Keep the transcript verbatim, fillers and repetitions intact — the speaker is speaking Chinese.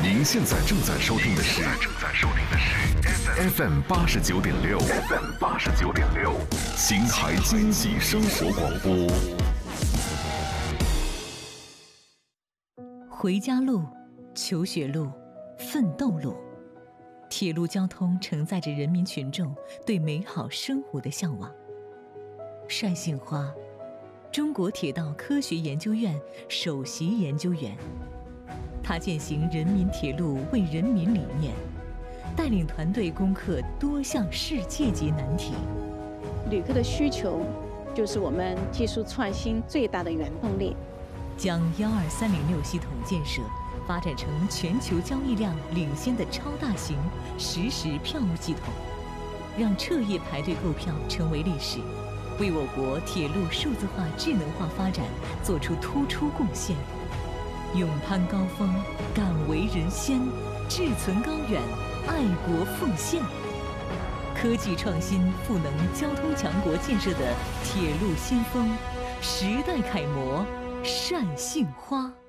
您现在正在收听的是正在收听的是 F M 八十九点六 F M 八十九点六邢台经济生活广播。 回家路、求学路、奋斗路，铁路交通承载着人民群众对美好生活的向往。单杏花，中国铁道科学研究院首席研究员，他践行人民铁路为人民理念，带领团队攻克多项世界级难题。 旅客的需求就是我们技术创新最大的原动力。 将幺二三零六系统建设发展成全球交易量领先的超大型实时票务系统，让彻夜排队购票成为历史，为我国铁路数字化智能化发展做出突出贡献。勇攀高峰，敢为人先，志存高远，爱国奉献。科技创新赋能交通强国建设的铁路先锋，时代楷模单杏花。